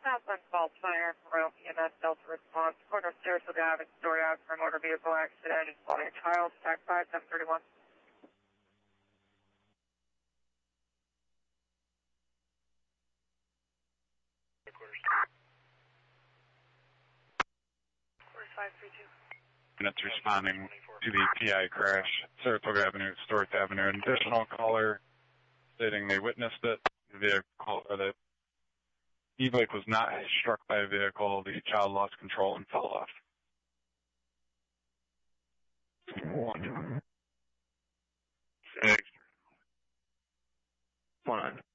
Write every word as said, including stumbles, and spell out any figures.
Southland Fault Fire, Royal P M S Delta response, corner Sarasota Avenue, story out for a motor vehicle accident involving a child, stack five, seven thirty-one. Quarters five three two. Units responding to the P I crash, Saratoga Avenue, Stewart Avenue. An additional caller stating they witnessed it. The vehicle, or the e-bike was not struck by a vehicle. The child lost control and fell off. One. Six. One.